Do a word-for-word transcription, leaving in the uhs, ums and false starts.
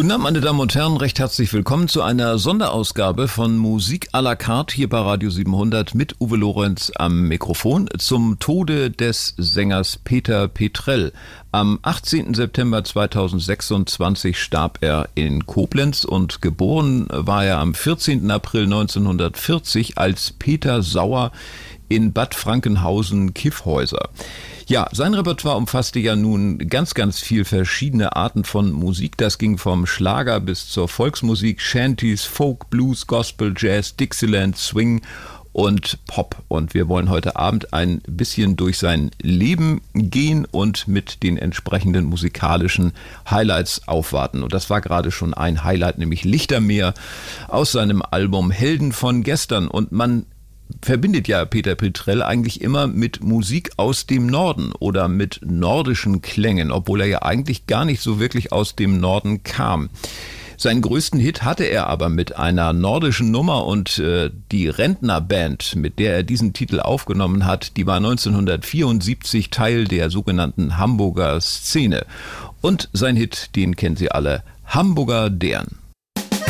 Guten Abend, meine Damen und Herren, recht herzlich willkommen zu einer Sonderausgabe von Musik à la carte hier bei Radio siebenhundert mit Uwe Lorenz am Mikrofon zum Tode des Sängers Peter Petrell. Am achtzehnten September zweitausendsechsundzwanzig starb er in Koblenz und geboren war er am vierzehnten April neunzehnhundertvierzig als Peter Sauer in Bad Frankenhausen-Kiffhäuser. Ja, sein Repertoire umfasste ja nun ganz, ganz viel verschiedene Arten von Musik. Das ging vom Schlager bis zur Volksmusik, Shanties, Folk, Blues, Gospel, Jazz, Dixieland, Swing und Pop. Und wir wollen heute Abend ein bisschen durch sein Leben gehen und mit den entsprechenden musikalischen Highlights aufwarten. Und das war gerade schon ein Highlight, nämlich Lichtermeer aus seinem Album Helden von gestern. Und man verbindet ja Peter Petrell eigentlich immer mit Musik aus dem Norden oder mit nordischen Klängen, obwohl er ja eigentlich gar nicht so wirklich aus dem Norden kam. Seinen größten Hit hatte er aber mit einer nordischen Nummer und äh, die Rentnerband, mit der er diesen Titel aufgenommen hat, die war neunzehnhundertvierundsiebzig Teil der sogenannten Hamburger Szene. Und sein Hit, den kennen Sie alle, Hamburger Dern.